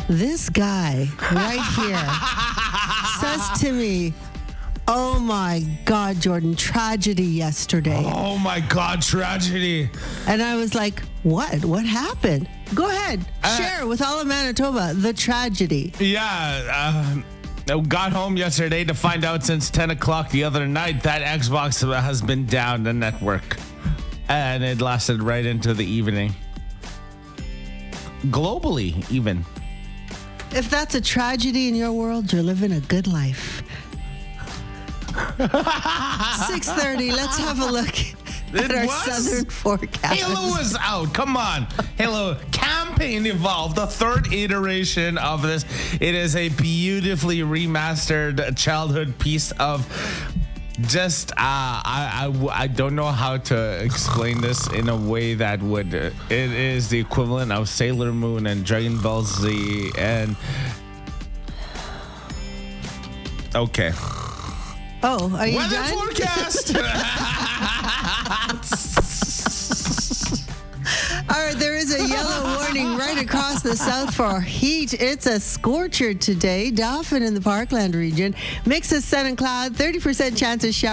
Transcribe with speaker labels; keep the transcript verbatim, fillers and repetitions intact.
Speaker 1: This guy right here says to me, "Oh my God, Jordan, tragedy yesterday."
Speaker 2: Oh my God, tragedy.
Speaker 1: And I was like, what? What happened? Go ahead.
Speaker 2: Uh,
Speaker 1: Share with all of Manitoba the tragedy.
Speaker 2: Yeah, uh, I got home yesterday to find out since ten o'clock the other night that Xbox has been down the network. And it lasted right into the evening. Globally, even.
Speaker 1: If that's a tragedy in your world, you're living a good life. six thirty, let's have a look at
Speaker 2: It
Speaker 1: our
Speaker 2: was?
Speaker 1: southern forecast.
Speaker 2: Halo was out. Come on. Halo Campaign Evolved, the third iteration of this. It is a beautifully remastered childhood piece of just, uh, I, I, I don't know how to explain this in a way that would, uh, it is the equivalent of Sailor Moon and Dragon Ball Z and, okay.
Speaker 1: Oh, are you
Speaker 2: Weather
Speaker 1: done?
Speaker 2: forecast.
Speaker 1: All right, there is a yellow warning right across the south for heat. It's a scorcher today. Dauphin in the Parkland region. Mix of sun and cloud, thirty percent chance of shower.